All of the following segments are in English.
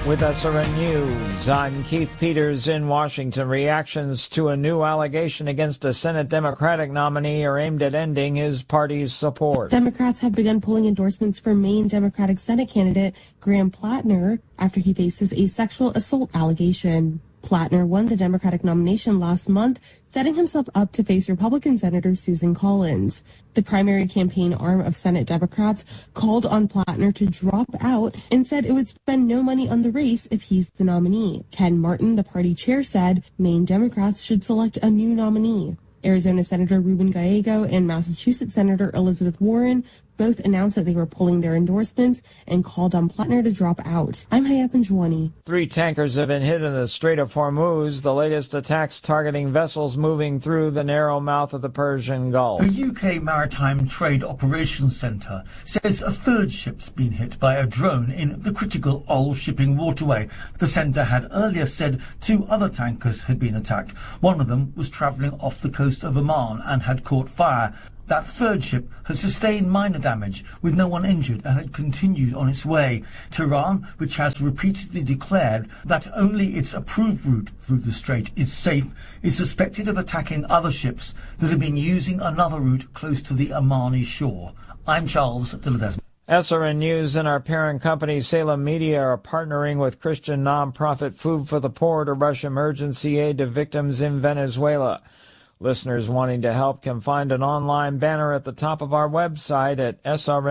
With SRN News, I'm Keith Peters in Washington. Reactions to a new allegation against a Senate Democratic nominee are aimed at ending his party's support. Democrats have begun pulling endorsements for Maine Democratic Senate candidate Graham Plattner after he faces a sexual assault allegation. Plattner won the Democratic nomination last month, setting himself up to face Republican Senator Susan Collins. The primary campaign arm of Senate Democrats called on Plattner to drop out and said it would spend no money on the race if he's the nominee. Ken Martin, the party chair, said Maine Democrats should select a new nominee. Arizona Senator Ruben Gallego and Massachusetts Senator Elizabeth Warren both announced that they were pulling their endorsements and called on Plattner to drop out. I'm Hayat Benjwani. 3 tankers have been hit in the Strait of Hormuz, the latest attacks targeting vessels moving through the narrow mouth of the Persian Gulf. The UK Maritime Trade Operations Centre says a third ship's been hit by a drone in the critical Old shipping waterway. The centre had earlier said 2 other tankers had been attacked. One of them was travelling off the coast of Oman and had caught fire. That third ship had sustained minor damage with no one injured and had continued on its way. Tehran, which has repeatedly declared that only its approved route through the strait is safe, is suspected of attacking other ships that have been using another route close to the Omani shore. I'm Charles Dilladesma. SRN News and our parent company Salem Media are partnering with Christian nonprofit Food for the Poor to rush emergency aid to victims in Venezuela. Listeners wanting to help can find an online banner at the top of our website at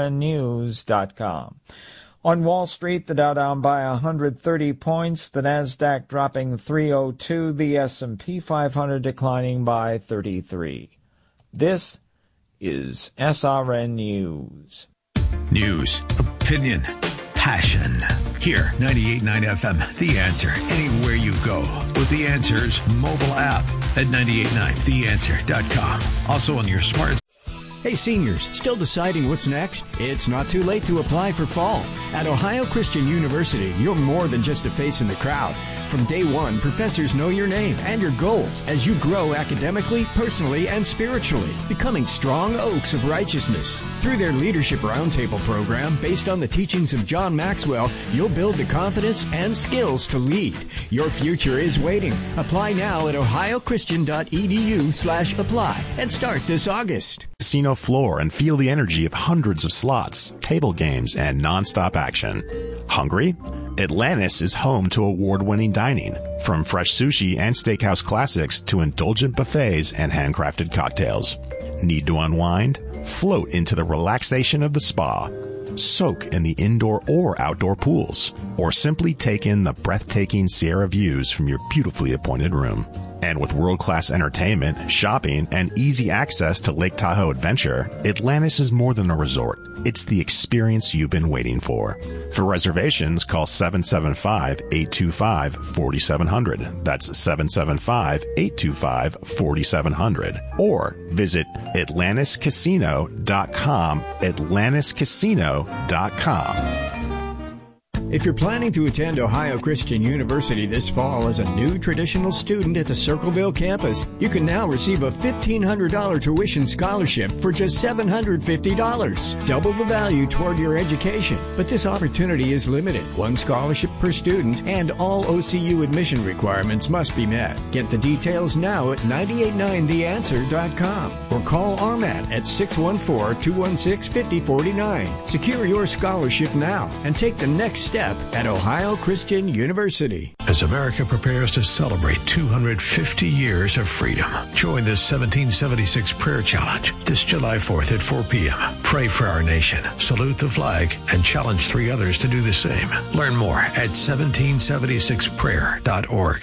srnnews.com. On Wall Street, the Dow down by 130 points, the Nasdaq dropping 302, the S&P 500 declining by 33. This is SRN News. News, opinion, passion. Here, 98.9 FM, The Answer, anywhere you go. With The Answer's mobile app at 989theanswer.com. Also on your smart. Hey seniors, still deciding what's next? It's not too late to apply for fall. At Ohio Christian University, you're more than just a face in the crowd. From day one, professors know your name and your goals as you grow academically, personally, and spiritually, becoming strong oaks of righteousness. Through their Leadership Roundtable program, based on the teachings of John Maxwell, you'll build the confidence and skills to lead. Your future is waiting. Apply now at ohiochristian.edu/apply and start this August. Casino floor and feel the energy of hundreds of slots, table games, and nonstop action. Hungry? Atlantis is home to award-winning dining, from fresh sushi and steakhouse classics to indulgent buffets and handcrafted cocktails. Need to unwind? Float into the relaxation of the spa. Soak in the indoor or outdoor pools, or simply take in the breathtaking Sierra views from your beautifully appointed room. And with world-class entertainment, shopping, and easy access to Lake Tahoe Adventure, Atlantis is more than a resort. It's the experience you've been waiting for. For reservations, call 775-825-4700. That's 775-825-4700. Or visit AtlantisCasino.com, AtlantisCasino.com. If you're planning to attend Ohio Christian University this fall as a new traditional student at the Circleville campus, you can now receive a $1,500 tuition scholarship for just $750. Double the value toward your education. But this opportunity is limited. One scholarship per student, and all OCU admission requirements must be met. Get the details now at 989theanswer.com or call RMAT at 614-216-5049. Secure your scholarship now and take the next step at Ohio Christian University. As America prepares to celebrate 250 years of freedom, join the 1776 Prayer Challenge this July 4th at 4 p.m. Pray for our nation, salute the flag, and challenge 3 others to do the same. Learn more at 1776prayer.org.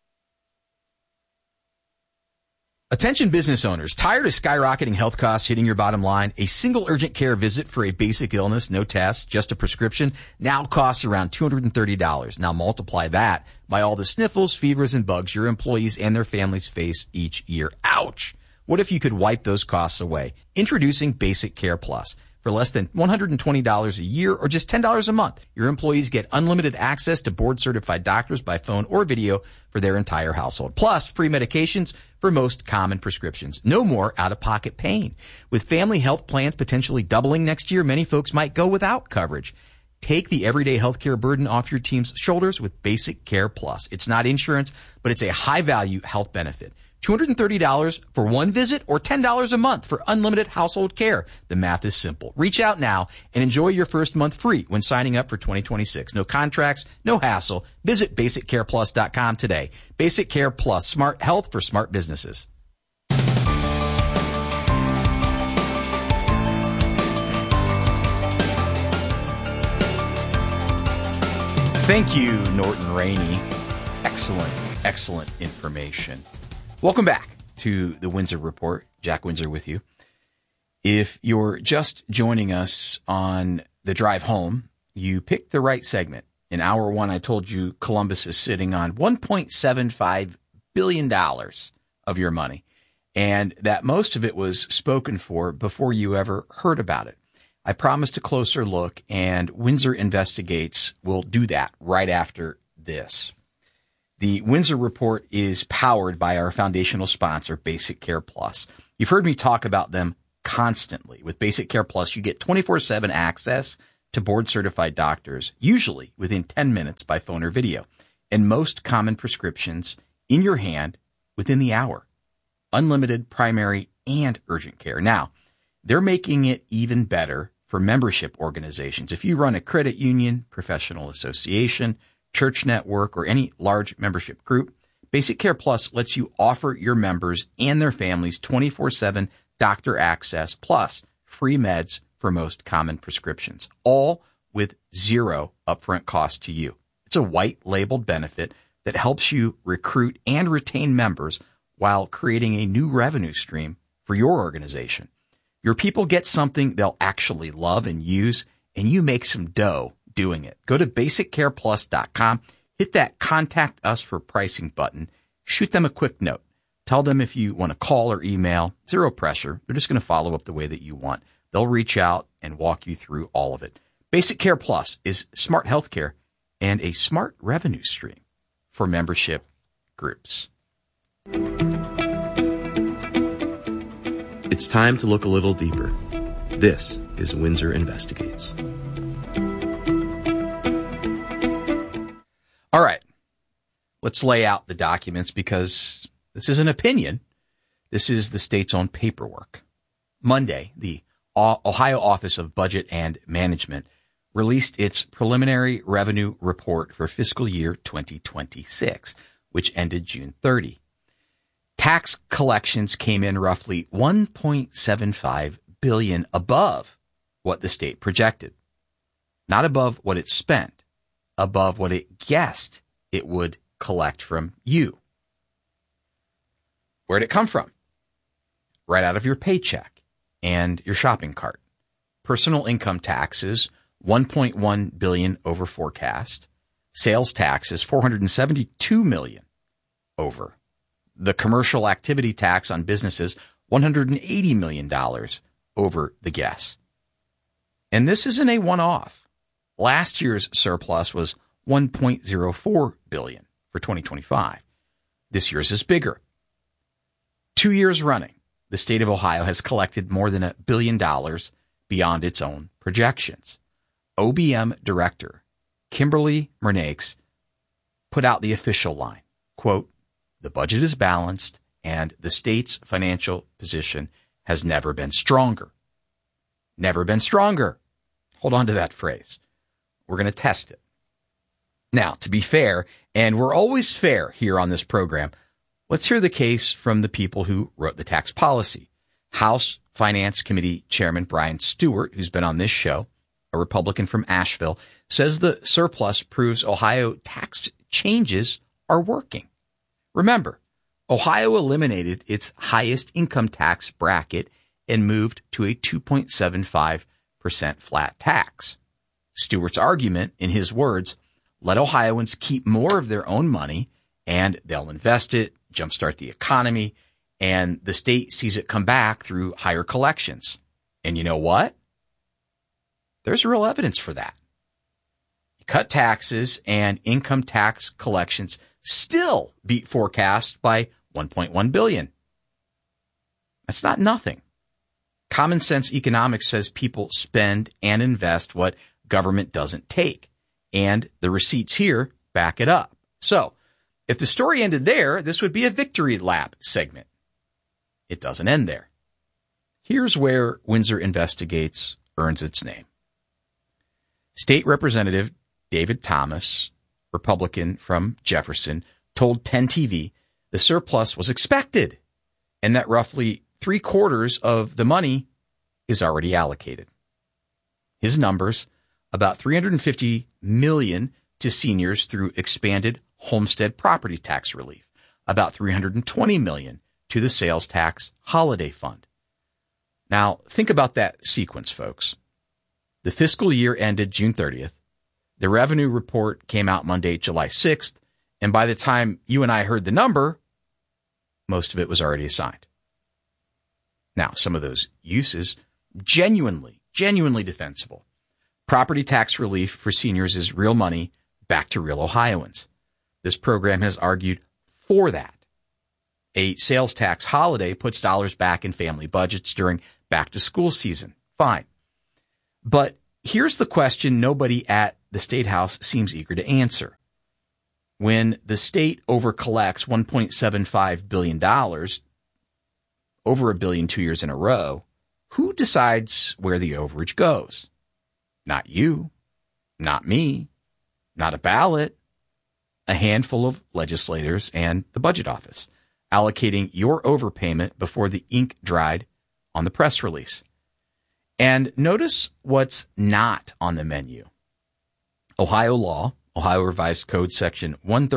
Attention business owners, tired of skyrocketing health costs hitting your bottom line? A single urgent care visit for a basic illness, no tests, just a prescription, now costs around $230. Now multiply that by all the sniffles, fevers, and bugs your employees and their families face each year. Ouch! What if you could wipe those costs away? Introducing Basic Care Plus. For less than $120 a year or just $10 a month, your employees get unlimited access to board-certified doctors by phone or video for their entire household. Plus, free medications for most common prescriptions. No more out-of-pocket pain. With family health plans potentially doubling next year, many folks might go without coverage. Take the everyday healthcare burden off your team's shoulders with Basic Care Plus. It's not insurance, but it's a high-value health benefit. $230 for one visit or $10 a month for unlimited household care. The math is simple. Reach out now and enjoy your first month free when signing up for 2026. No contracts, no hassle. Visit BasicCarePlus.com today. Basic Care Plus, smart health for smart businesses. Thank you, Norton Rainey. Excellent information. Welcome back to the Windsor Report. Jack Windsor with you. If you're just joining us on the drive home, you picked the right segment. In hour one, I told you Columbus is sitting on $1.75 billion of your money, and that most of it was spoken for before you ever heard about it. I promised a closer look, and Windsor Investigates will do that right after this. The Windsor Report is powered by our foundational sponsor, Basic Care Plus. You've heard me talk about them constantly. With Basic Care Plus, you get 24/7 access to board-certified doctors, usually within 10 minutes by phone or video, and most common prescriptions in your hand within the hour. Unlimited primary and urgent care. Now, they're making it even better for membership organizations. If you run a credit union, professional association, church network, or any large membership group, Basic Care Plus lets you offer your members and their families 24/7 doctor access plus free meds for most common prescriptions, all with zero upfront cost to you. It's a white-labeled benefit that helps you recruit and retain members while creating a new revenue stream for your organization. Your people get something they'll actually love and use, and you make some dough doing it. Go to BasicCarePlus.com, hit that Contact Us for Pricing button, shoot them a quick note. Tell them if you want to call or email. Zero pressure. They're just going to follow up the way that you want. They'll reach out and walk you through all of it. Basic Care Plus is smart healthcare and a smart revenue stream for membership groups. It's time to look a little deeper. This is Windsor Investigates. All right. Let's lay out the documents because this is an opinion. This is the state's own paperwork. Monday, the Ohio Office of Budget and Management released its preliminary revenue report for fiscal year 2026, which ended June 30. Tax collections came in roughly $1.75 billion above what the state projected. Not above what it spent, above what it guessed it would collect from you. Where'd it come from? Right out of your paycheck and your shopping cart. Personal income taxes, $1.1 billion over forecast. Sales taxes, $472 million over. The commercial activity tax on businesses, $180 million over the guess. And this isn't a one-off. Last year's surplus was $1.04 billion for 2025. This year's is bigger. 2 years running, the state of Ohio has collected more than $1 billion beyond its own projections. OBM Director Kimberly Mernakes put out the official line, quote, "The budget is balanced and the state's financial position has never been stronger." Never been stronger. Hold on to that phrase. We're going to test it. Now, to be fair, and we're always fair here on this program, let's hear the case from the people who wrote the tax policy. House Finance Committee Chairman Brian Stewart, who's been on this show, a Republican from Asheville, says the surplus proves Ohio tax changes are working. Remember, Ohio eliminated its highest income tax bracket and moved to a 2.75% flat tax. Stewart's argument, in his words, let Ohioans keep more of their own money and they'll invest it, jumpstart the economy, and the state sees it come back through higher collections. And you know what? There's real evidence for that. Cut taxes and income tax collections still beat forecast by $1.1 billion. That's not nothing. Common sense economics says people spend and invest what government doesn't take. And the receipts here back it up. So if the story ended there, this would be a victory lap segment. It doesn't end there. Here's where Windsor Investigates earns its name. State Representative David Thomas, Republican from Jefferson, told 10TV the surplus was expected and that roughly 3/4 of the money is already allocated. His numbers, about $350 million to seniors through expanded homestead property tax relief, about $320 million to the sales tax holiday fund. Now, think about that sequence, folks. The fiscal year ended June 30th. The revenue report came out Monday, July 6th. And by the time you and I heard the number, most of it was already assigned. Now, some of those uses, genuinely defensible. Property tax relief for seniors is real money back to real Ohioans. This program has argued for that. A sales tax holiday puts dollars back in family budgets during back-to-school season. Fine. But here's the question nobody at the State House seems eager to answer. When the state overcollects $1.75 billion, over $1 billion 2 years in a row, who decides where the overage goes? Not you, not me, not a ballot, a handful of legislators and the budget office, allocating your overpayment before the ink dried on the press release. And notice what's not on the menu. Ohio law, Ohio Revised Code Section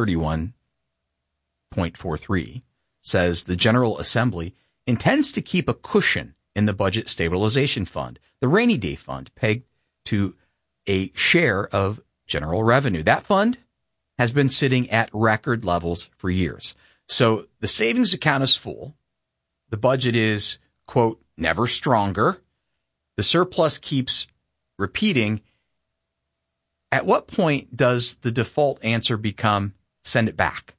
131.43 says the General Assembly intends to keep a cushion in the Budget Stabilization Fund, the rainy day fund, pegged to a share of general revenue. That fund has been sitting at record levels for years. So the savings account is full. The budget is, quote, never stronger. The surplus keeps repeating. At what point does the default answer become send it back?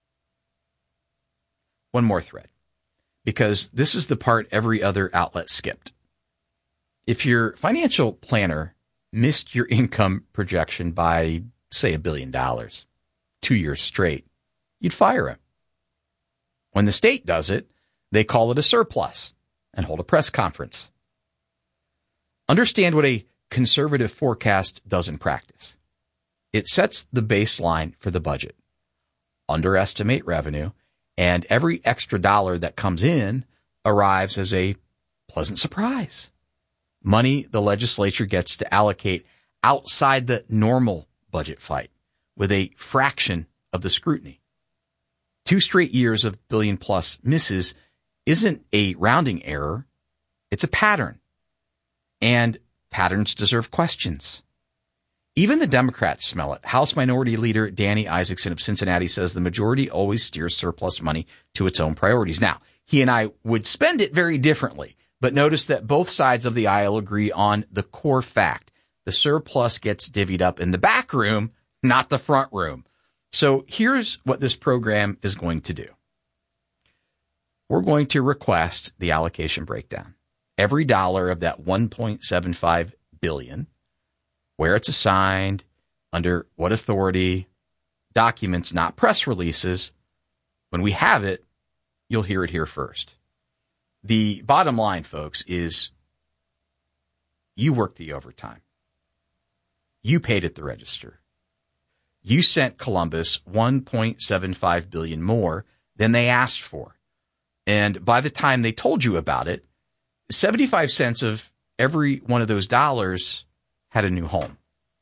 One more thread, because this is the part every other outlet skipped. If your financial planner missed your income projection by, say, $1 billion 2 years straight, you'd fire him. When the state does it, they call it a surplus and hold a press conference. Understand what a conservative forecast does in practice. It sets the baseline for the budget. Underestimate revenue, and every extra dollar that comes in arrives as a pleasant surprise. Money the legislature gets to allocate outside the normal budget fight with a fraction of the scrutiny. 2 straight years of billion-plus misses isn't a rounding error. It's a pattern. And patterns deserve questions. Even the Democrats smell it. House Minority Leader Danny Isaacson of Cincinnati says the majority always steers surplus money to its own priorities. Now, he and I would spend it very differently, but notice that both sides of the aisle agree on the core fact. The surplus gets divvied up in the back room, not the front room. So here's what this program is going to do. We're going to request the allocation breakdown. Every dollar of that $1.75 billion, where it's assigned, under what authority, documents, not press releases. When we have it, you'll hear it here first. The bottom line, folks, is you worked the overtime. You paid at the register. You sent Columbus $1.75 billion more than they asked for. And by the time they told you about it, 75 cents of every one of those dollars had a new home.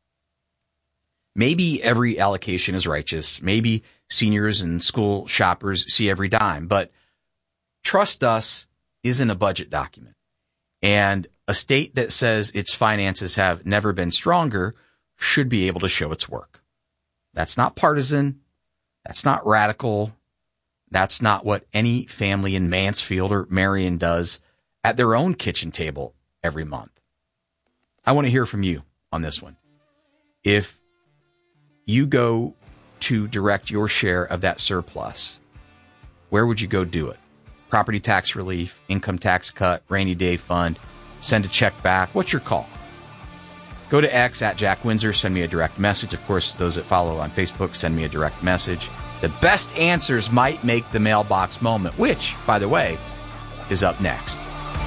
Maybe every allocation is righteous. Maybe seniors and school shoppers see every dime. But trust us isn't a budget document. And a state that says its finances have never been stronger should be able to show its work. That's not partisan. That's not radical. That's not what any family in Mansfield or Marion does at their own kitchen table every month. I want to hear from you on this one. If you go to direct your share of that surplus, where would you go do it? Property tax relief, income tax cut, rainy day fund, send a check back. What's your call? Go to X at Jack Windsor, send me a direct message. Of course, those that follow on Facebook, send me a direct message. The best answers might make the mailbox moment, which, by the way, is up next.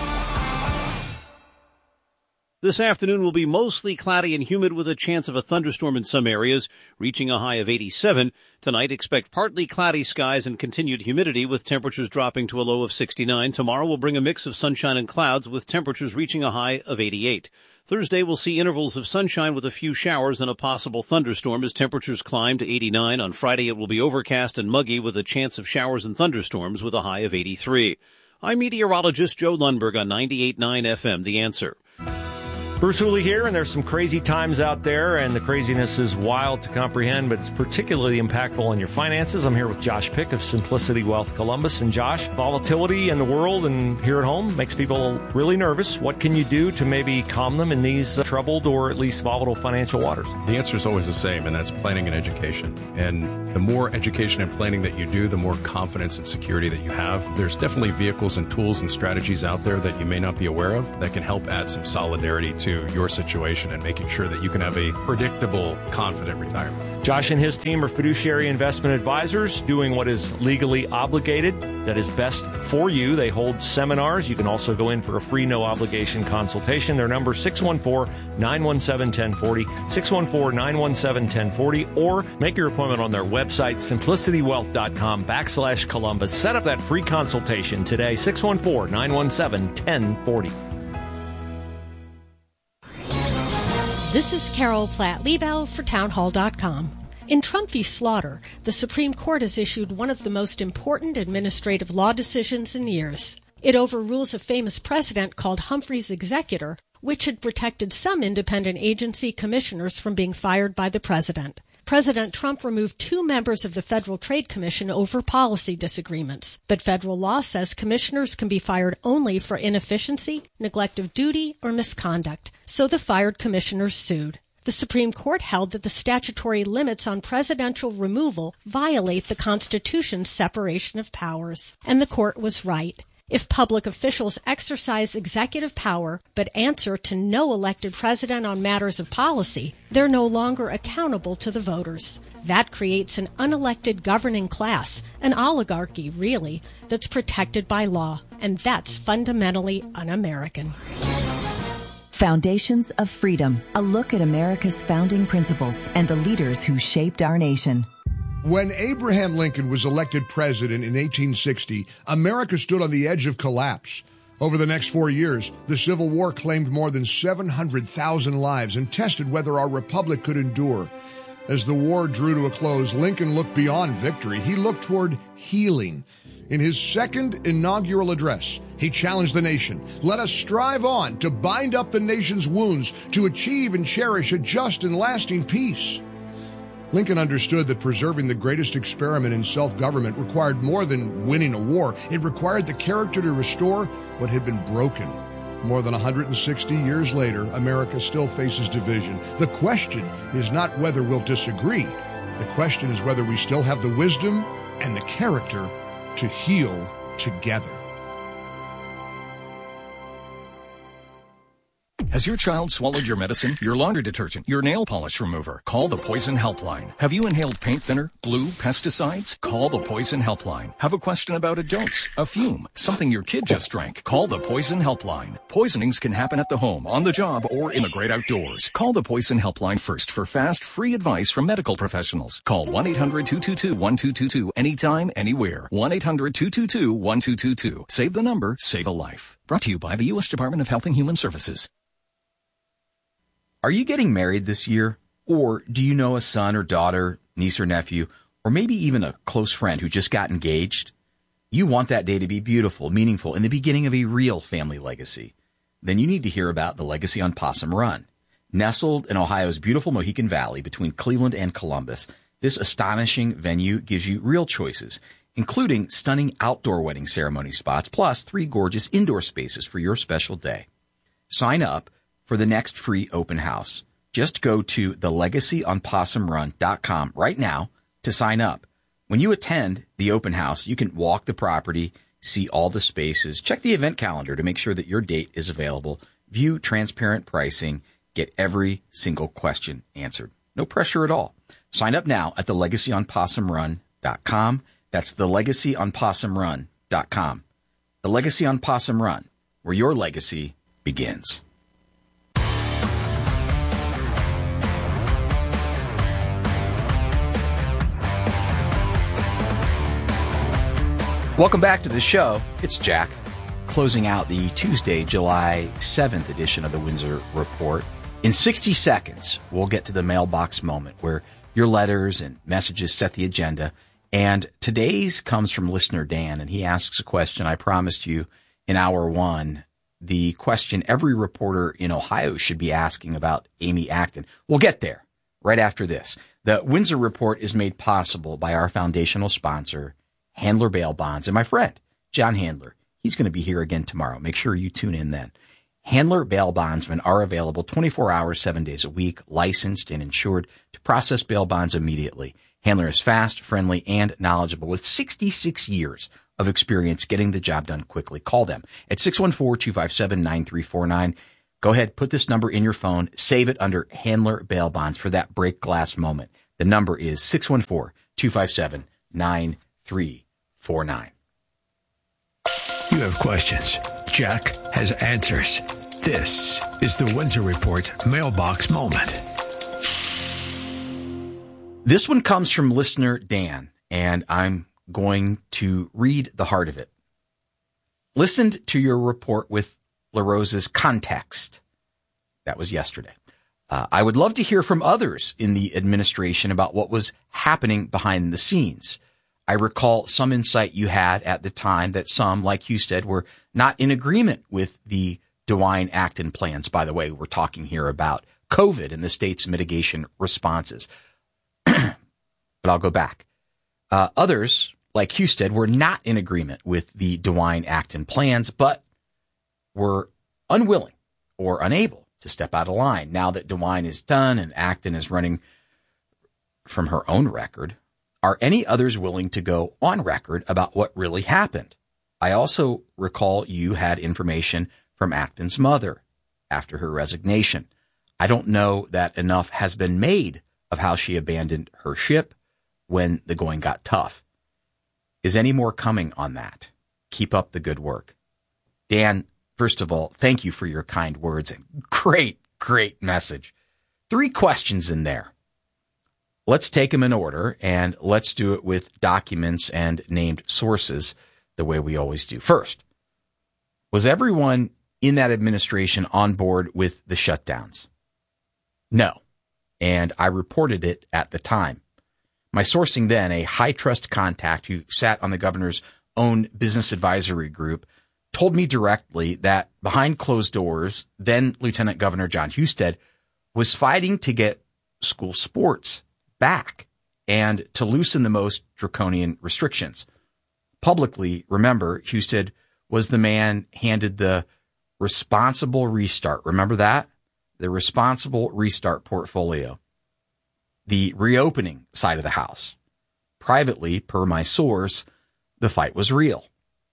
This afternoon will be mostly cloudy and humid with a chance of a thunderstorm in some areas, reaching a high of 87. Tonight, expect partly cloudy skies and continued humidity with temperatures dropping to a low of 69. Tomorrow will bring a mix of sunshine and clouds with temperatures reaching a high of 88. Thursday will see intervals of sunshine with a few showers and a possible thunderstorm as temperatures climb to 89. On Friday, it will be overcast and muggy with a chance of showers and thunderstorms with a high of 83. I'm meteorologist Joe Lundberg on 98.9 FM, The Answer. Bruce Hooley here, and there's some crazy times out there, and the craziness is wild to comprehend, but it's particularly impactful on your finances. I'm here with Josh Pick of Simplicity Wealth Columbus. And Josh, volatility in the world and here at home makes people really nervous. What can you do to maybe calm them in these troubled or at least volatile financial waters? The answer is always the same, and that's planning and education. And the more education and planning that you do, the more confidence and security that you have. There's definitely vehicles and tools and strategies out there that you may not be aware of that can help add some solidarity to your situation and making sure that you can have a predictable, confident retirement. Josh and his team are fiduciary investment advisors doing what is legally obligated, that is best for you. They hold seminars. You can also go in for a free, no-obligation consultation. Their number is 614-917-1040, 614-917-1040, or make your appointment on their website, simplicitywealth.com/Columbus. Set up that free consultation today, 614-917-1040. This is Carol Platt-Liebau for Townhall.com. In Trump v. Slaughter, the Supreme Court has issued one of the most important administrative law decisions in years. It overrules a famous precedent called Humphrey's Executor, which had protected some independent agency commissioners from being fired by the president. President Trump removed 2 members of the Federal Trade Commission over policy disagreements. But federal law says commissioners can be fired only for inefficiency, neglect of duty, or misconduct. So the fired commissioners sued. The Supreme Court held that the statutory limits on presidential removal violate the Constitution's separation of powers. And the court was right. If public officials exercise executive power but answer to no elected president on matters of policy, they're no longer accountable to the voters. That creates an unelected governing class, an oligarchy, really, that's protected by law. And that's fundamentally un-American. Foundations of Freedom, a look at America's founding principles and the leaders who shaped our nation. When Abraham Lincoln was elected president in 1860, America stood on the edge of collapse. Over the next 4 years, the Civil War claimed more than 700,000 lives and tested whether our republic could endure. As the war drew to a close, Lincoln looked beyond victory. He looked toward healing. In his second inaugural address, he challenged the nation. Let us strive on to bind up the nation's wounds, to achieve and cherish a just and lasting peace. Lincoln understood that preserving the greatest experiment in self-government required more than winning a war. It required the character to restore what had been broken. More than 160 years later, America still faces division. The question is not whether we'll disagree. The question is whether we still have the wisdom and the character to heal together. Has your child swallowed your medicine, your laundry detergent, your nail polish remover? Call the Poison Helpline. Have you inhaled paint thinner, glue, pesticides? Call the Poison Helpline. Have a question about a dose, a fume, something your kid just drank? Call the Poison Helpline. Poisonings can happen at the home, on the job, or in the great outdoors. Call the Poison Helpline first for fast, free advice from medical professionals. Call 1-800-222-1222 anytime, anywhere. 1-800-222-1222. Save the number, save a life. Brought to you by the U.S. Department of Health and Human Services. Are you getting married this year? Or do you know a son or daughter, niece or nephew, or maybe even a close friend who just got engaged? You want that day to be beautiful, meaningful, and the beginning of a real family legacy. Then you need to hear about the Legacy on Possum Run. Nestled in Ohio's beautiful Mohican Valley between Cleveland and Columbus, this astonishing venue gives you real choices, including stunning outdoor wedding ceremony spots, plus 3 gorgeous indoor spaces for your special day. Sign up for the next free open house. Just go to thelegacyon.possumrun.com right now to sign up. When you attend the open house, you can walk the property, see all the spaces, check the event calendar to make sure that your date is available, view transparent pricing, Get every single question answered. No pressure at all. Sign up now at thelegacyonpossumrun.com. That's thelegacyonpossumrun.com. The Legacy on Possum Run, where your legacy begins. Welcome back to the show. It's Jack, closing out the Tuesday, July 7th edition of the Windsor Report. In 60 seconds, we'll get to the mailbox moment where your letters and messages set the agenda. And today's comes from listener Dan, and he asks a question I promised you in hour one, the question every reporter in Ohio should be asking about Amy Acton. We'll get there right after this. The Windsor Report is made possible by our foundational sponsor, Handler Bail Bonds, and my friend, John Handler. He's going to be here again tomorrow. Make sure you tune in then. Handler bail bondsmen are available 24 hours, 7 days a week, licensed and insured to process bail bonds immediately. Handler is fast, friendly, and knowledgeable with 66 years of experience getting the job done quickly. Call them at 614-257-9349. Go ahead, put this number in your phone, save it under Handler Bail Bonds for that break glass moment. The number is 614-257-9349. You have questions. Jack has answers. This is the Windsor Report Mailbox Moment. This one comes from listener Dan, and I'm going to read the heart of it. Listened to your report with LaRosa's context. That was yesterday. I would love to hear from others in the administration about what was happening behind the scenes. I recall some insight you had at the time that some, like Husted, were not in agreement with the DeWine-Acton plans. By the way, we're talking here about COVID and the state's mitigation responses. But I'll go back. Others, like Husted, were not in agreement with the DeWine-Acton plans, but were unwilling or unable to step out of line. Now that DeWine is done and Acton is running from her own record, are any others willing to go on record about what really happened? I also recall you had information from Acton's mother after her resignation. I don't know that enough has been made of how she abandoned her ship when the going got tough. Is any more coming on that? Keep up the good work. Dan, first of all, thank you for your kind words and great message. 3 questions in there. Let's take them in order, and let's do it with documents and named sources the way we always do. First, was everyone in that administration on board with the shutdowns? No, and I reported it at the time. My sourcing then, a high-trust contact who sat on the governor's own business advisory group, told me directly that behind closed doors, then Lieutenant Governor John Husted was fighting to get school sports back and to loosen the most draconian restrictions. Publicly, remember, Husted was the man handed the responsible restart. Remember that? The responsible restart portfolio. The reopening side of the house. Privately, per my source, the fight was real.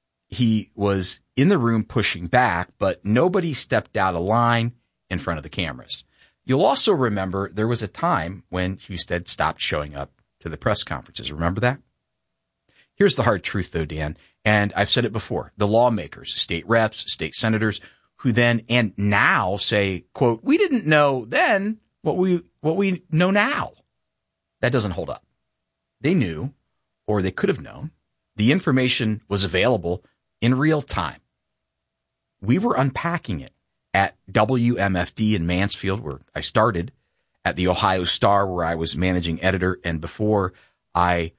He was in the room pushing back, but nobody stepped out of line in front of the cameras. You'll also remember there was a time when Husted stopped showing up to the press conferences. Remember that? Here's the hard truth, though, Dan, and I've said it before. The lawmakers, state reps, state senators, who then and now say, quote, we didn't know then what we know now. That doesn't hold up. They knew, or they could have known. The information was available in real time. We were unpacking it at WMFD in Mansfield, where I started, at the Ohio Star, where I was managing editor, and before I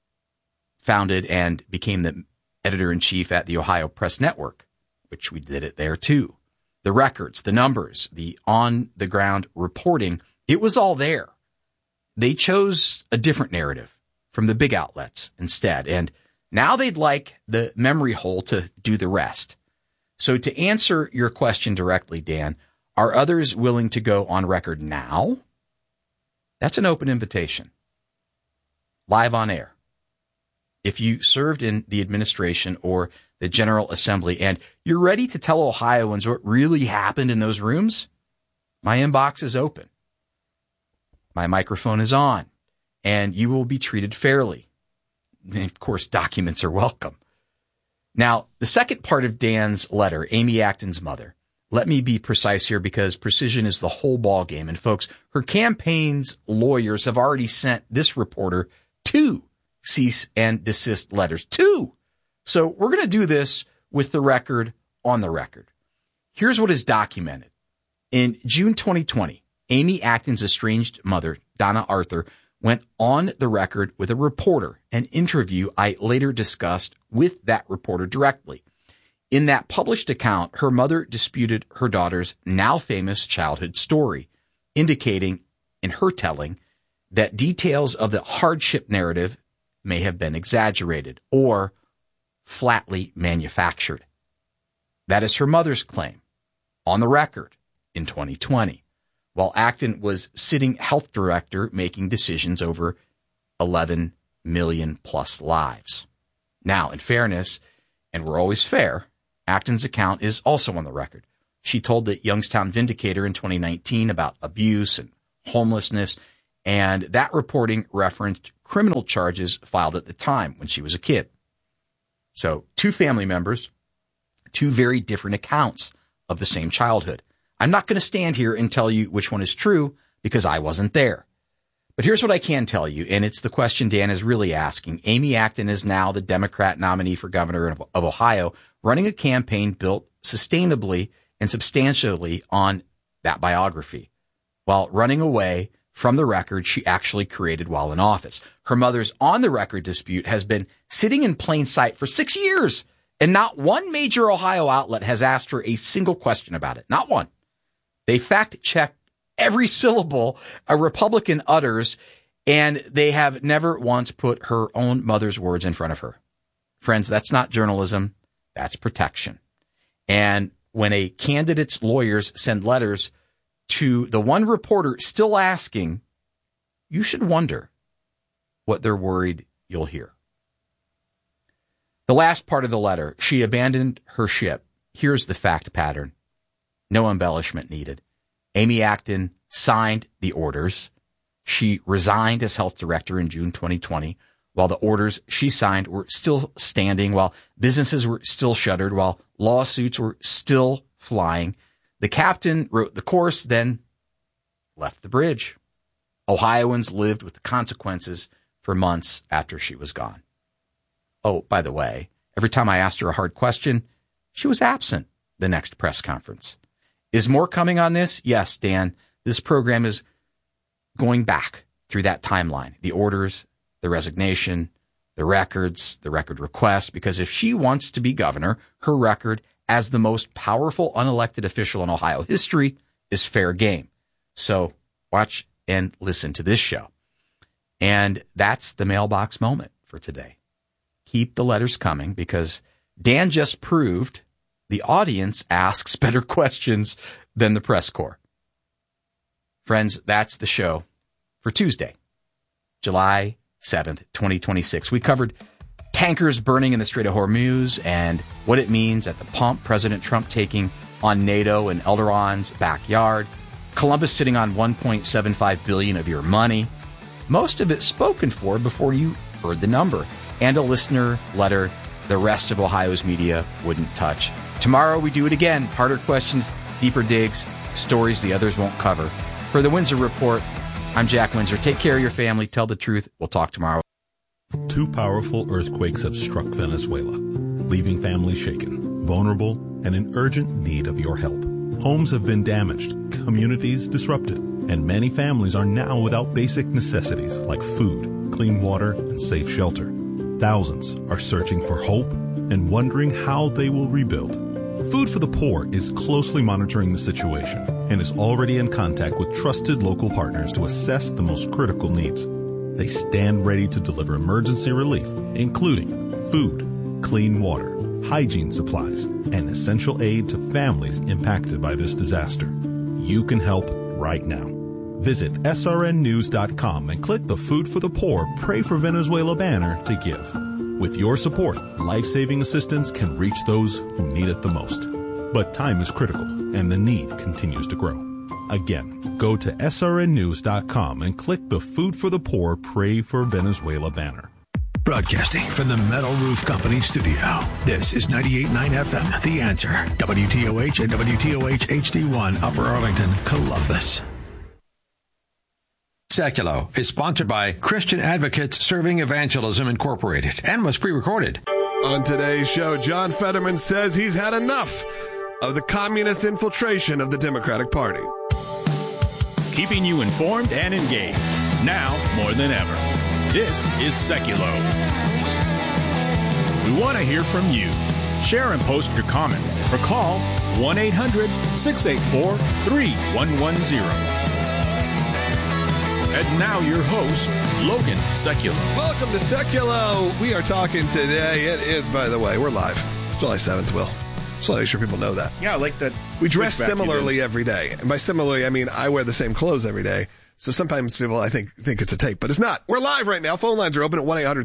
founded and became the editor-in-chief at the Ohio Press Network, which we did it there too. The records, the numbers, the on-the-ground reporting, it was all there. They chose a different narrative from the big outlets instead, and now they'd like the memory hole to do the rest. So to answer your question directly, Dan, are others willing to go on record now? That's an open invitation. Live on air. If you served in the administration or the General Assembly and you're ready to tell Ohioans what really happened in those rooms, My inbox is open. My microphone is on, and you will be treated fairly. And of course, documents are welcome. Now, the second part of Dan's letter, Amy Acton's mother, let me be precise here because precision is the whole ballgame. And folks, her campaign's lawyers have already sent this reporter 2 cease and desist letters. 2! So we're going to do this with the record on the record. Here's what is documented. In June 2020, Amy Acton's estranged mother, Donna Arthur, went on the record with a reporter, an interview I later discussed with that reporter directly. In that published account, her mother disputed her daughter's now famous childhood story, indicating in her telling that details of the hardship narrative may have been exaggerated or flatly manufactured. That is her mother's claim on the record in 2020, while Acton was sitting health director making decisions over 11 million plus lives. Now, in fairness, and we're always fair, Acton's account is also on the record. She told the Youngstown Vindicator in 2019 about abuse and homelessness, and that reporting referenced criminal charges filed at the time when she was a kid. So 2 family members, 2 very different accounts of the same childhood. I'm not going to stand here and tell you which one is true because I wasn't there. But here's what I can tell you, and it's the question Dan is really asking. Amy Acton is now the Democrat nominee for governor of Ohio, running a campaign built sustainably and substantially on that biography, while running away from the record she actually created while in office. Her mother's on-the-record dispute has been sitting in plain sight for 6 years, and not one major Ohio outlet has asked her a single question about it. Not one. They fact-checked every syllable a Republican utters, and they have never once put her own mother's words in front of her. Friends, that's not journalism. That's protection. And when a candidate's lawyers send letters to the one reporter still asking, you should wonder what they're worried you'll hear. The last part of the letter, she abandoned her ship. Here's the fact pattern. No embellishment needed. Amy Acton signed the orders. She resigned as health director in June 2020, while the orders she signed were still standing, while businesses were still shuttered, while lawsuits were still flying. The captain wrote the course, then left the bridge. Ohioans lived with the consequences for months after she was gone. Oh, by the way, every time I asked her a hard question, she was absent the next press conference. Is more coming on this? Yes, Dan. This program is going back through that timeline. The orders, the resignation, the records, the record request, because if she wants to be governor, her record as the most powerful unelected official in Ohio history is fair game. So watch and listen to this show. And that's the mailbox moment for today. Keep the letters coming because Dan just proved the audience asks better questions than the press corps. Friends, that's the show for Tuesday, July 7th, 2026. We covered tankers burning in the Strait of Hormuz and what it means at the pump, President Trump taking on NATO and Elron's backyard, Columbus sitting on $1.75 billion of your money, most of it spoken for before you heard the number, and a listener letter the rest of Ohio's media wouldn't touch. Tomorrow we do it again. Harder questions, deeper digs, stories the others won't cover. For the Windsor Report, I'm Jack Windsor. Take care of your family. Tell the truth. We'll talk tomorrow. 2 powerful earthquakes have struck Venezuela, leaving families shaken, vulnerable, and in urgent need of your help. Homes have been damaged, communities disrupted, and many families are now without basic necessities like food, clean water, and safe shelter. Thousands are searching for hope and wondering how they will rebuild. Food for the Poor is closely monitoring the situation and is already in contact with trusted local partners to assess the most critical needs. They stand ready to deliver emergency relief, including food, clean water, hygiene supplies, and essential aid to families impacted by this disaster. You can help right now. Visit srnnews.com and click the Food for the Poor Pray for Venezuela banner to give. With your support, life-saving assistance can reach those who need it the most. But time is critical, and the need continues to grow. Again, go to srnnews.com and click the Food for the Poor Pray for Venezuela banner. Broadcasting from the Metal Roof Company studio, this is 98.9 FM, The Answer, WTOH and WTOH HD1, Upper Arlington, Columbus. Seculo is sponsored by Christian Advocates Serving Evangelism Incorporated and was pre-recorded. On today's show, John Fetterman says he's had enough of the communist infiltration of the Democratic Party. Keeping you informed and engaged, now more than ever. This is Seculo. We want to hear from you. Share and post your comments or call 1-800-684-3110. And now your host, Logan Seculo. Welcome to Seculo. We are talking today. It is, by the way, we're live. It's July 7th, Will. Just to make sure people know that. Yeah, I like that. We dress similarly every day. And by similarly, I mean I wear the same clothes every day. So sometimes people, I think it's a tape, but it's not. We're live right now. Phone lines are open at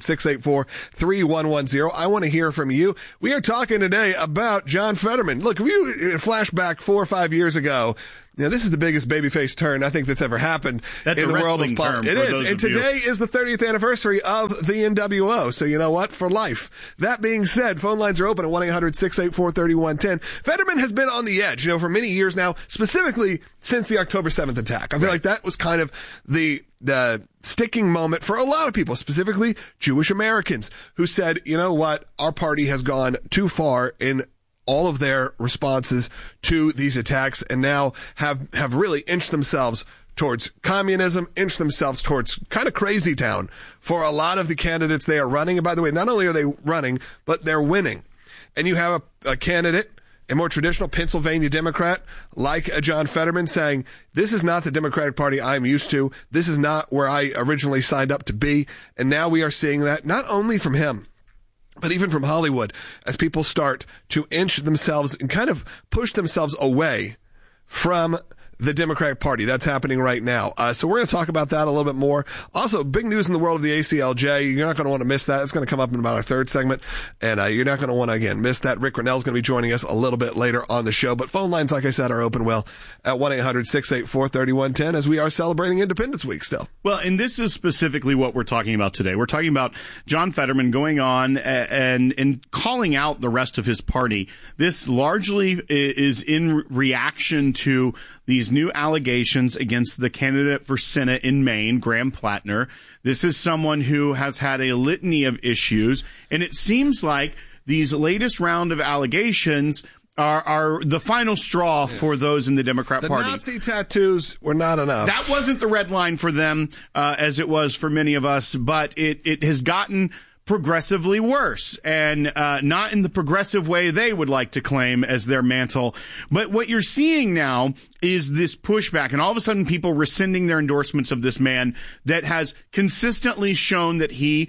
1-800-684-3110. I want to hear from you. We are talking today about John Fetterman. Look, if you flash back 4 or 5 years ago, this is the biggest babyface turn I think that's ever happened in the world of politics. It is. And today is the 30th anniversary of the NWO. So you know what? For life. That being said, phone lines are open at 1-800-684-3110. Fetterman has been on the edge, for many years now, specifically since the October 7th attack. I feel like that was kind of the sticking moment for a lot of people, specifically Jewish Americans, who said, you know what? Our party has gone too far in all of their responses to these attacks and now have really inched themselves towards communism, inched themselves towards kind of crazy town for a lot of the candidates they are running. And by the way, not only are they running, but they're winning. And you have a candidate, a more traditional Pennsylvania Democrat like John Fetterman saying, this is not the Democratic Party I'm used to. This is not where I originally signed up to be. And now we are seeing that not only from him, but even from Hollywood, as people start to inch themselves and kind of push themselves away from the Democratic Party. That's happening right now. So we're going to talk about that a little bit more. Also, big news in the world of the ACLJ. You're not going to want to miss that. It's going to come up in about our third segment. And you're not going to want to, again, miss that. Rick Grinnell is going to be joining us a little bit later on the show. But phone lines, like I said, are open, Will, at 1-800-684-3110 as we are celebrating Independence Week still. Well, and this is specifically what we're talking about today. We're talking about John Fetterman going on and calling out the rest of his party. This largely is in reaction to these new allegations against the candidate for Senate in Maine, Graham Plattner. This is someone who has had a litany of issues, and it seems like these latest round of allegations are the final straw for those in the Democrat Party. The Nazi tattoos were not enough. That wasn't the red line for them, as it was for many of us, but it has gotten progressively worse, and not in the progressive way they would like to claim as their mantle. But what you're seeing now is this pushback, and all of a sudden people rescinding their endorsements of this man that has consistently shown that he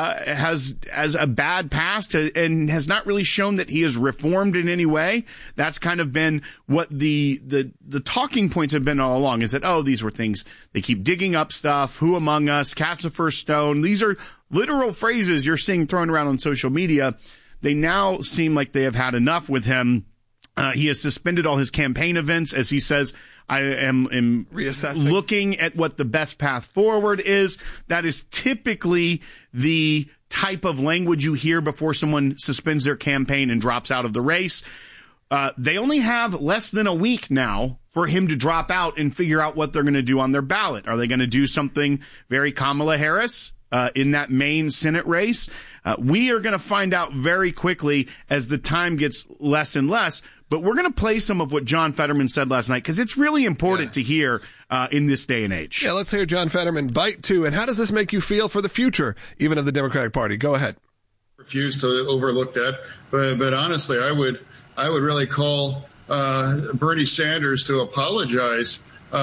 has a bad past and has not really shown that he is reformed in any way. That's kind of been what the talking points have been all along, is that, these were things, they keep digging up stuff, who among us, cast the first stone. These are literal phrases you're seeing thrown around on social media. They now seem like they have had enough with him. He has suspended all his campaign events, as he says, I am reassessing, looking at what the best path forward is. That is typically the type of language you hear before someone suspends their campaign and drops out of the race. They only have less than a week now for him to drop out and figure out what they're going to do on their ballot. Are they going to do something very Kamala Harris in that Maine Senate race? We are going to find out very quickly as the time gets less and less. But we're going to play some of what John Fetterman said last night, because it's really important to hear in this day and age. Yeah, let's hear John Fetterman bite too. And how does this make you feel for the future, even of the Democratic Party? Go ahead. Refuse to overlook that. But honestly, I would really call Bernie Sanders to apologize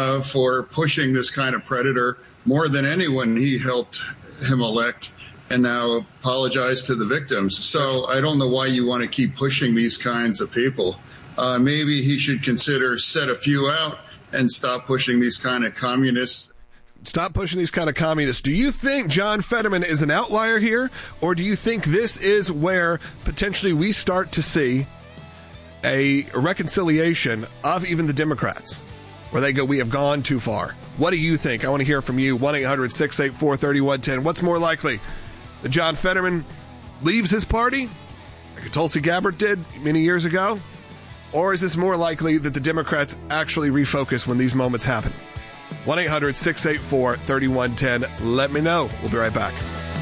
for pushing this kind of predator more than anyone he helped him elect, and now apologize to the victims. So I don't know why you want to keep pushing these kinds of people. Maybe he should consider set a few out and stop pushing these kind of communists. Stop pushing these kind of communists. Do you think John Fetterman is an outlier here, or do you think this is where potentially we start to see a reconciliation of even the Democrats? where they go, we have gone too far. What do you think? I want to hear from you. 1-800-684-3110. What's more likely? That John Fetterman leaves his party, like Tulsi Gabbard did many years ago? Or is this more likely that the Democrats actually refocus when these moments happen? 1-800-684-3110. Let me know. We'll be right back.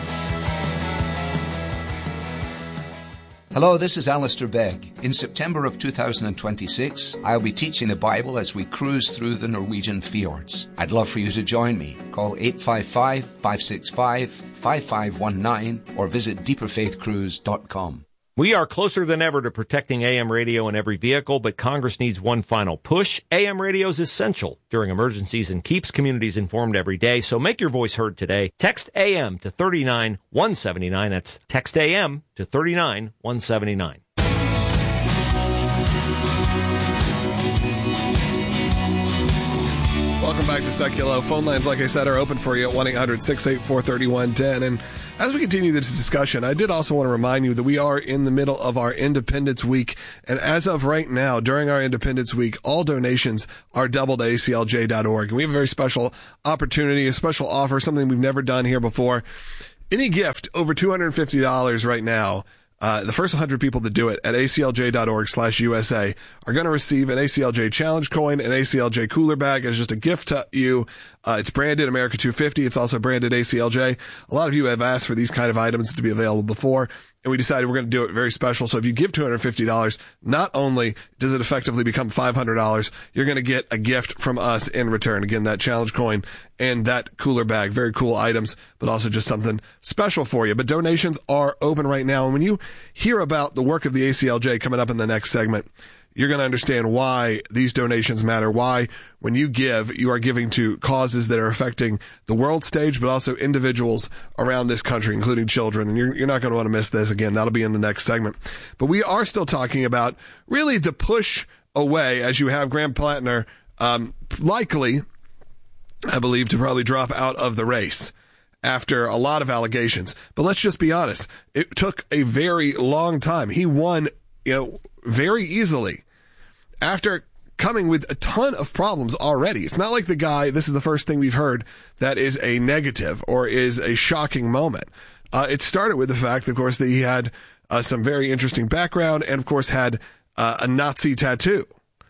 Hello, this is Alistair Begg. In September of 2026, I'll be teaching the Bible as we cruise through the Norwegian fjords. I'd love for you to join me. Call 855-565-5519 or visit deeperfaithcruise.com. We are closer than ever to protecting AM radio in every vehicle, but Congress needs one final push. AM radio is essential during emergencies and keeps communities informed every day, so make your voice heard today. Text AM to 39179. That's text AM to 39179. Welcome back to Seculo. Phone lines, like I said, are open for you at 1-800-684-3110. And as we continue this discussion, I did also want to remind you that we are in the middle of our Independence Week. And as of right now, during our Independence Week, all donations are doubled to aclj.org. And we have a very special opportunity, a special offer, something we've never done here before. Any gift over $250 right now, the first 100 people that do it at aclj.org/USA are going to receive an ACLJ challenge coin, an ACLJ cooler bag as just a gift to you. It's branded America 250. It's also branded ACLJ. A lot of you have asked for these kind of items to be available before, and we decided we're going to do it very special. So if you give $250, not only does it effectively become $500, you're going to get a gift from us in return. Again, that challenge coin and that cooler bag. Very cool items, but also just something special for you. But donations are open right now. And when you hear about the work of the ACLJ coming up in the next segment, you're going to understand why these donations matter, why when you give, you are giving to causes that are affecting the world stage, but also individuals around this country, including children. And you're not going to want to miss this. Again, that'll be in the next segment. But we are still talking about really the push away as you have Graham Plattner likely, I believe, to probably drop out of the race after a lot of allegations. But let's just be honest. It took a very long time. He won, very easily after coming with a ton of problems already. It's not like the guy, this is the first thing we've heard that is a negative or is a shocking moment. It started with the fact, of course, that he had some very interesting background and, of course, had a Nazi tattoo.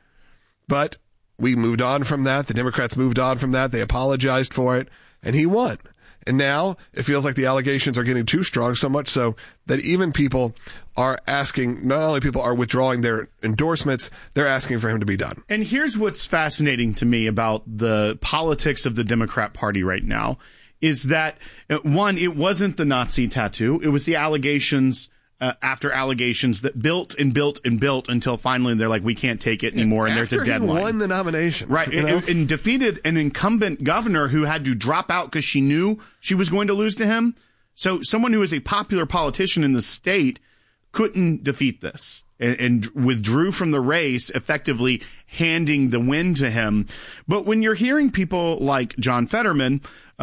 But we moved on from that. The Democrats moved on from that. They apologized for it, and he won. And now it feels like the allegations are getting too strong, so much so that even people are asking, not only people are withdrawing their endorsements, they're asking for him to be done. And here's what's fascinating to me about the politics of the Democrat Party right now is that, one, it wasn't the Nazi tattoo. It was the allegations after allegations that built and built and built until finally they're like, we can't take it anymore, and there's a deadline. He won the nomination. Right, and defeated an incumbent governor who had to drop out because she knew she was going to lose to him. So someone who is a popular politician in the state couldn't defeat this and withdrew from the race, effectively handing the win to him. But when you're hearing people like John Fetterman,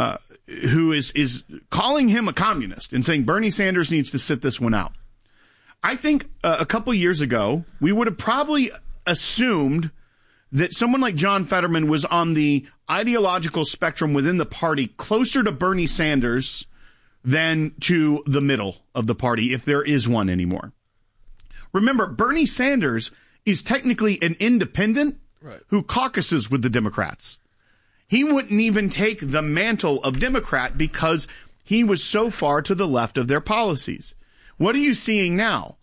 who is calling him a communist and saying Bernie Sanders needs to sit this one out, I think a couple years ago, we would have probably assumed that someone like John Fetterman was on the ideological spectrum within the party closer to Bernie Sanders than to the middle of the party, if there is one anymore. Remember, Bernie Sanders is technically an independent who caucuses with the Democrats. He wouldn't even take the mantle of Democrat because he was so far to the left of their policies. What are you seeing now?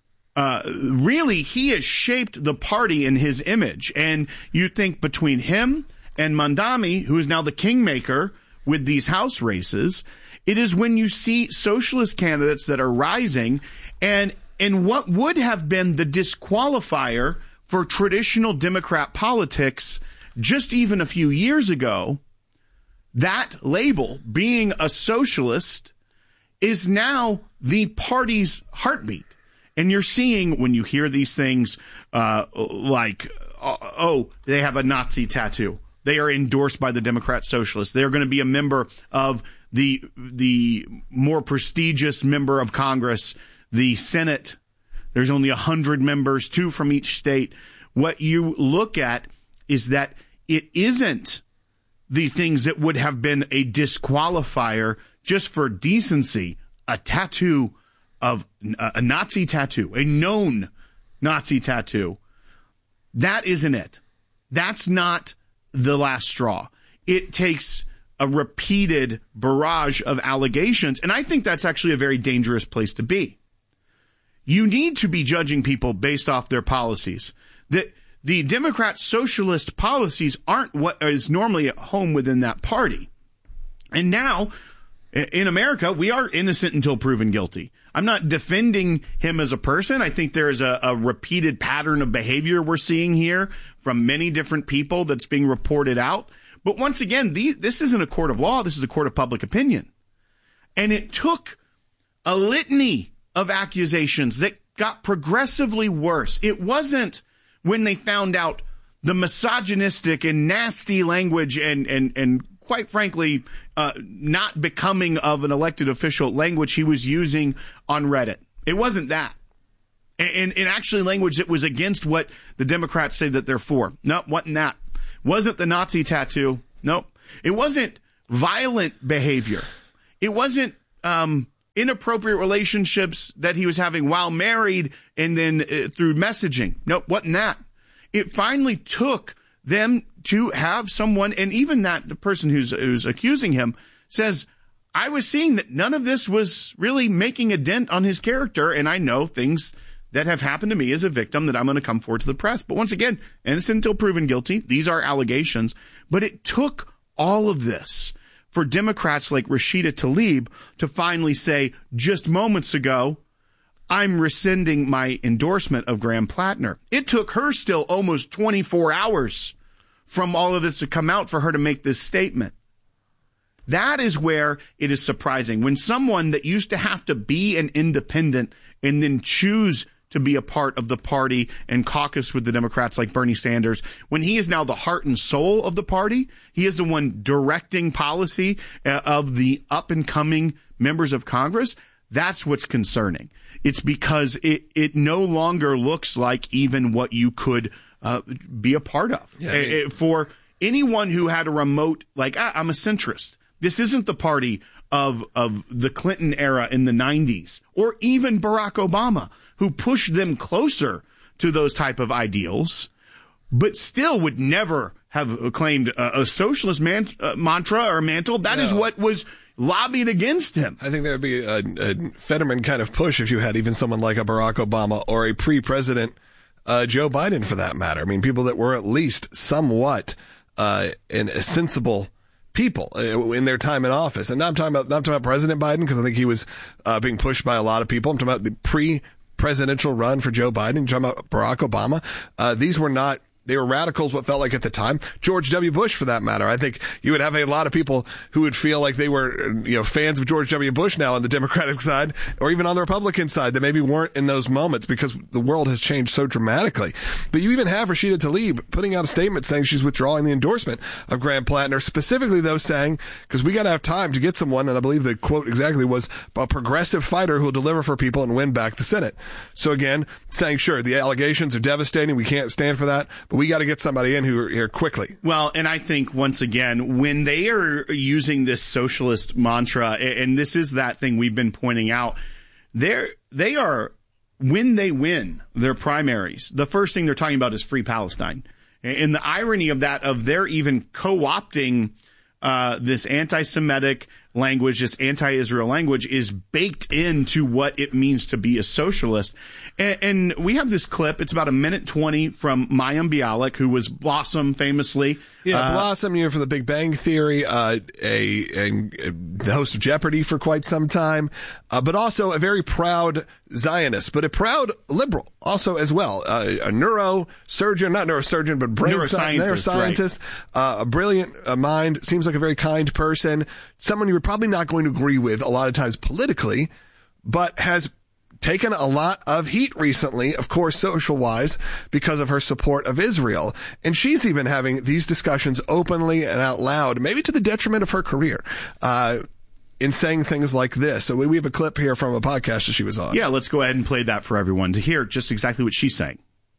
Really, he has shaped the party in his image. And you think between him and Mamdani, who is now the kingmaker with these House races, it is when you see socialist candidates that are rising, and what would have been the disqualifier for traditional Democrat politics just even a few years ago, that label, being a socialist, is now the party's heartbeat. And you're seeing when you hear these things like, they have a Nazi tattoo. They are endorsed by the Democrat Socialists. They're going to be a member of the more prestigious member of Congress, the Senate. There's only 100 members, 2 from each state. What you look at is that it isn't the things that would have been a disqualifier just for decency, a tattoo of a Nazi tattoo, a known Nazi tattoo. That isn't it. That's not the last straw. It takes a repeated barrage of allegations, and I think that's actually a very dangerous place to be. You need to be judging people based off their policies. The Democrat socialist policies aren't what is normally at home within that party. And now, in America, we are innocent until proven guilty. I'm not defending him as a person. I think there is a repeated pattern of behavior we're seeing here from many different people that's being reported out. But once again, this isn't a court of law. This is a court of public opinion. And it took a litany of accusations that got progressively worse. It wasn't when they found out the misogynistic and nasty language and quite frankly, not becoming of an elected official language he was using on Reddit. It wasn't that. And actually language that was against what the Democrats say that they're for. No, wasn't that. Wasn't the Nazi tattoo. Nope. It wasn't violent behavior. It wasn't inappropriate relationships that he was having while married and then through messaging. Nope, wasn't that. It finally took them to have someone, and even that the person who's accusing him says, I was seeing that none of this was really making a dent on his character, and I know things that have happened to me as a victim that I'm going to come forward to the press. But once again, innocent until proven guilty. These are allegations. But it took all of this for Democrats like Rashida Tlaib to finally say, just moments ago, I'm rescinding my endorsement of Graham Plattner. It took her still almost 24 hours from all of this to come out for her to make this statement. That is where it is surprising. When someone that used to have to be an independent and then choose to be a part of the party and caucus with the Democrats like Bernie Sanders, when he is now the heart and soul of the party, he is the one directing policy of the up-and-coming members of Congress, that's what's concerning. It's because it no longer looks like even what you could be a part of. Yeah, for anyone who had a remote, like, I'm a centrist. This isn't the party of the Clinton era in the 90s, or even Barack Obama, who pushed them closer to those type of ideals, but still would never have claimed a socialist mantra or mantle. That is what was lobbied against him. I think there would be a Fetterman kind of push if you had even someone like a Barack Obama or a pre-president Joe Biden, for that matter. I mean, people that were at least somewhat sensible people in their time in office. And I'm talking about President Biden, because I think he was being pushed by a lot of people. I'm talking about the pre-presidential run for Joe Biden. I'm talking about Barack Obama. These were not. They were radicals, what felt like at the time. George W. Bush, for that matter. I think you would have a lot of people who would feel like they were, fans of George W. Bush now on the Democratic side, or even on the Republican side, that maybe weren't in those moments because the world has changed so dramatically. But you even have Rashida Tlaib putting out a statement saying she's withdrawing the endorsement of Graham Plattner, specifically though saying, because we got to have time to get someone, and I believe the quote exactly was, a progressive fighter who will deliver for people and win back the Senate. So again, saying, sure, the allegations are devastating. We can't stand for that, but we got to get somebody in here quickly. Well, and I think, once again, when they are using this socialist mantra, and this is that thing we've been pointing out, they are, when they win their primaries, the first thing they're talking about is free Palestine. And the irony of that, of they're even co-opting this anti-Semitic language, this anti-Israel language, is baked into what it means to be a socialist. And we have this clip. It's about 1:20 from Mayim Bialik, who was Blossom famously. Yeah, Blossom, for the Big Bang Theory, the host of Jeopardy for quite some time, but also a very proud Zionist, but a proud liberal also as well. A neurosurgeon, not neurosurgeon, but neuroscientist, right. A brilliant mind, seems like a very kind person, someone you're probably not going to agree with a lot of times politically, but has taken a lot of heat recently, of course, social-wise, because of her support of Israel. And she's even having these discussions openly and out loud, maybe to the detriment of her career, in saying things like this. So we have a clip here from a podcast that she was on. Yeah, let's go ahead and play that for everyone to hear just exactly what she's saying.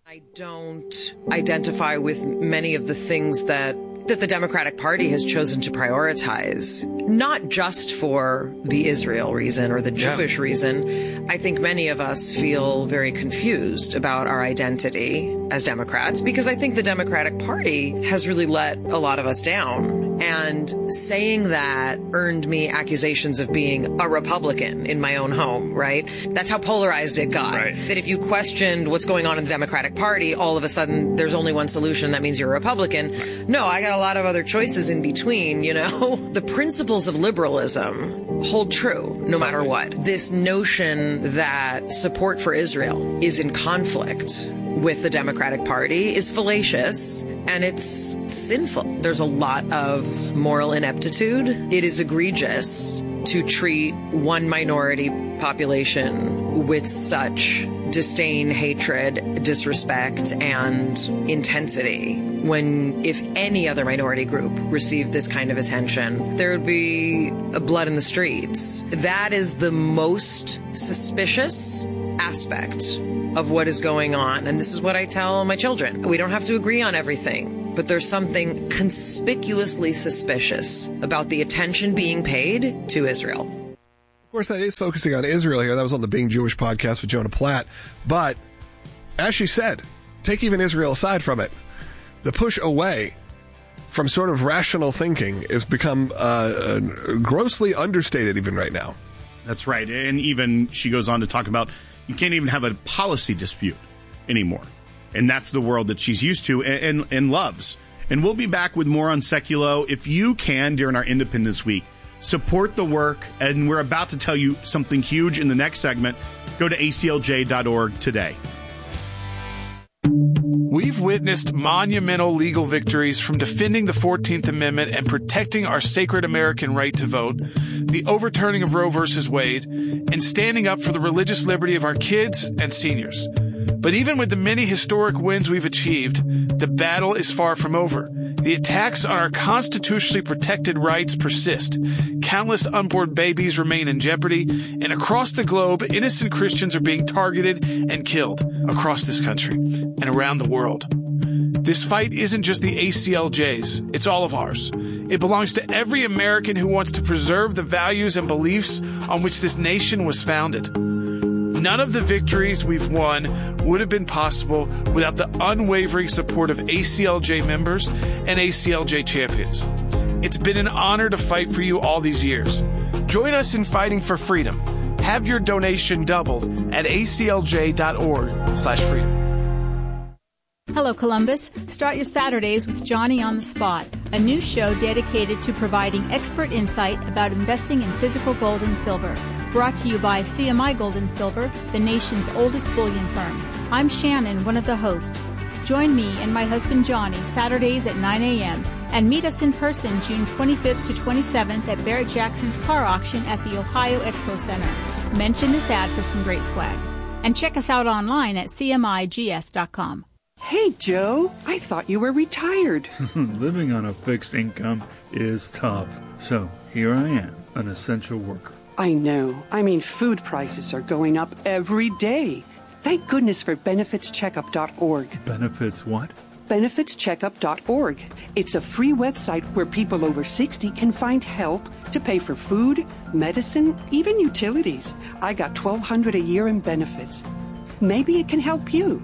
I don't identify with many of the things that the Democratic Party has chosen to prioritize, not just for the Israel reason or the Jewish reason. I think many of us feel very confused about our identity as Democrats because I think the Democratic Party has really let a lot of us down. And saying that earned me accusations of being a Republican in my own home, right? That's how polarized it got. Right. That if you questioned what's going on in the Democratic Party, all of a sudden there's only one solution. That means you're a Republican. No, I got a lot of other choices in between, you know? The principles of liberalism hold true no matter what. This notion that support for Israel is in conflict with the Democratic Party is fallacious and it's sinful. There's a lot of moral ineptitude. It is egregious to treat one minority population with such disdain, hatred, disrespect, and intensity when if any other minority group received this kind of attention, there would be blood in the streets. That is the most suspicious aspect of what is going on. And this is what I tell my children. We don't have to agree on everything, but there's something conspicuously suspicious about the attention being paid to Israel. Of course, that is focusing on Israel here. That was on the Being Jewish podcast with Jonah Platt. But as she said, take even Israel aside from it. The push away from sort of rational thinking has become grossly understated even right now. That's right. And even she goes on to talk about you can't even have a policy dispute anymore. And that's the world that she's used to and loves. And we'll be back with more on Seculo. If you can, during our Independence Week, support the work. And we're about to tell you something huge in the next segment. Go to aclj.org today. We've witnessed monumental legal victories from defending the 14th Amendment and protecting our sacred American right to vote, the overturning of Roe v. Wade, and standing up for the religious liberty of our kids and seniors. But even with the many historic wins we've achieved, the battle is far from over. The attacks on our constitutionally protected rights persist. Countless unborn babies remain in jeopardy, and across the globe, innocent Christians are being targeted and killed across this country and around the world. This fight isn't just the ACLJ's, it's all of ours. It belongs to every American who wants to preserve the values and beliefs on which this nation was founded. None of the victories we've won would have been possible without the unwavering support of ACLJ members and ACLJ champions. It's been an honor to fight for you all these years. Join us in fighting for freedom. Have your donation doubled at aclj.org/freedom. Hello, Columbus. Start your Saturdays with Johnny on the Spot, a new show dedicated to providing expert insight about investing in physical gold and silver. Brought to you by CMI Gold and Silver, the nation's oldest bullion firm. I'm Shannon, one of the hosts. Join me and my husband Johnny Saturdays at 9 a.m. and meet us in person June 25th to 27th at Barrett Jackson's car auction at the Ohio Expo Center. Mention this ad for some great swag. And check us out online at cmigs.com. Hey, Joe, I thought you were retired. Living on a fixed income is tough. So here I am, an essential worker. I know. I mean, food prices are going up every day. Thank goodness for benefitscheckup.org. Benefits what? Benefitscheckup.org. It's a free website where people over 60 can find help to pay for food, medicine, even utilities. I got $1,200 a year in benefits. Maybe it can help you.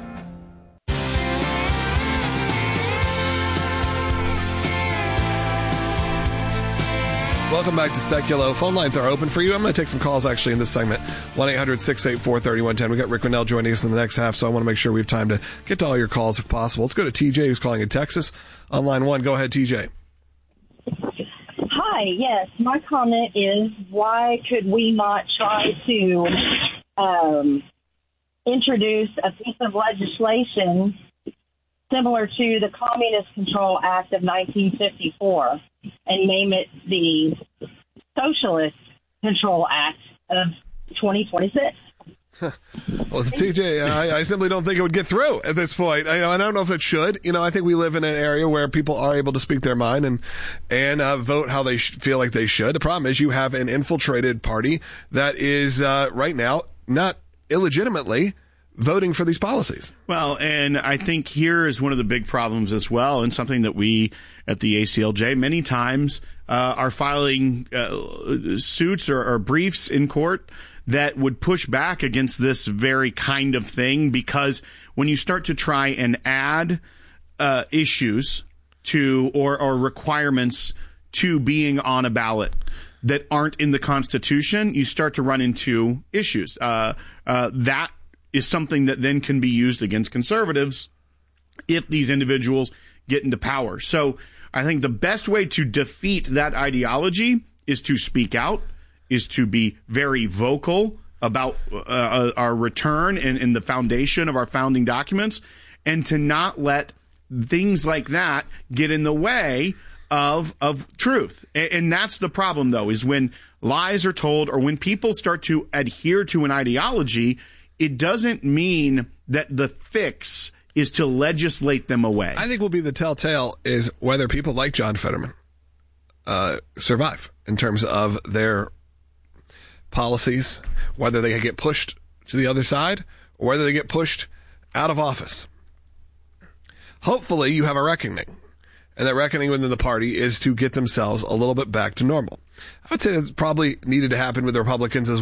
Welcome back to Seculo. Phone lines are open for you. I'm going to take some calls actually in this segment. 1-800-684-3110. We've got Rick Winnell joining us in the next half, so I want to make sure we have time to get to all your calls if possible. Let's go to TJ, who's calling in Texas on line 1. Go ahead, TJ. Hi, yes. My comment is, why could we not try to introduce a piece of legislation similar to the Communist Control Act of 1954 and name it the Socialist Control Act of 2026? Well, TJ, I simply don't think it would get through at this point. I don't know if it should. I think we live in an area where people are able to speak their mind and vote how they feel like they should. The problem is you have an infiltrated party that is right now, not illegitimately, voting for these policies. Well, and I think here is one of the big problems as well, and something that we at the ACLJ many times are filing suits or briefs in court that would push back against this very kind of thing, because when you start to try and add issues to or requirements to being on a ballot that aren't in the Constitution, you start to run into issues. That is something that then can be used against conservatives if these individuals get into power. So I think the best way to defeat that ideology is to speak out, is to be very vocal about our return and the foundation of our founding documents, and to not let things like that get in the way of truth. And that's the problem, though, is when lies are told or when people start to adhere to an ideology, it doesn't mean that the fix is to legislate them away. I think will be the telltale is whether people like John Fetterman survive in terms of their policies, whether they get pushed to the other side or whether they get pushed out of office. Hopefully you have a reckoning, and that reckoning within the party is to get themselves a little bit back to normal. I would say that's probably needed to happen with the Republicans as well.